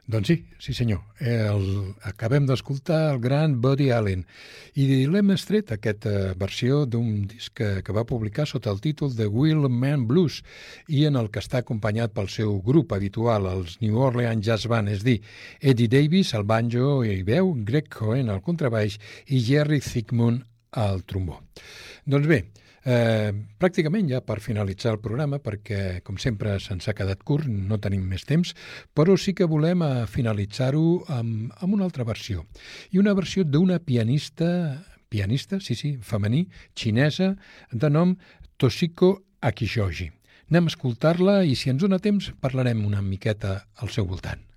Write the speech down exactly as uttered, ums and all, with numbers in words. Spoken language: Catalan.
Doncs sí, sí senyor. El, acabem d'escoltar el gran Buddy Allen i l'hem estret aquesta versió d'un disc que, que va publicar sota el títol The Wheelman Blues i en el que està acompanyat pel seu grup habitual, els New Orleans Jazz Band, és dir, Eddie Davis al banjo i veu, Greg Cohen al contrabaix i Jerry Thigpen al trombó. Doncs bé, Eh, pràcticament ja per finalitzar el programa, perquè com sempre se'ns ha quedat curt, no tenim més temps, però sí que volem eh, finalitzar-ho amb, amb una altra versió. I una versió d'una pianista, pianista, sí, sí, femení, xinesa, de nom Toshiko Akishoji. Anem a escoltar-la i si ens dona temps parlarem una miqueta al seu voltant.